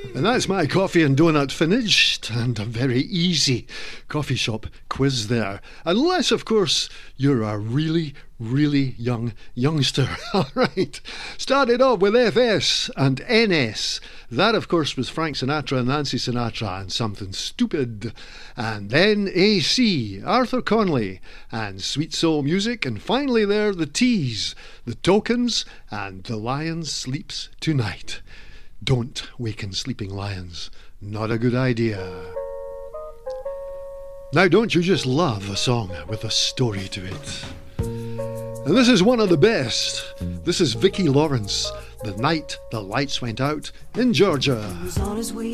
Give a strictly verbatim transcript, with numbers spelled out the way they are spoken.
And that's my coffee and donut finished, and a very easy coffee shop quiz there. Unless, of course, you're a really, really young youngster. All right. Started off with F S and N S. That, of course, was Frank Sinatra and Nancy Sinatra and Something Stupid. And then A C, Arthur Conley and Sweet Soul Music. And finally there, the T's, the Tokens and The Lion Sleeps Tonight. Don't waken sleeping lions. Not a good idea. Now, don't you just love a song with a story to it? And this is one of the best. This is Vicki Lawrence, The Night the Lights Went Out in Georgia.